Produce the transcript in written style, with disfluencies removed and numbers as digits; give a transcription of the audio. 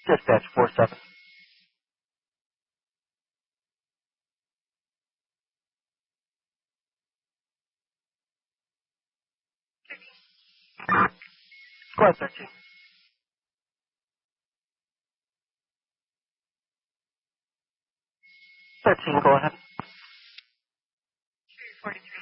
Dispatch 47. Squad 13. 13, go ahead. 43.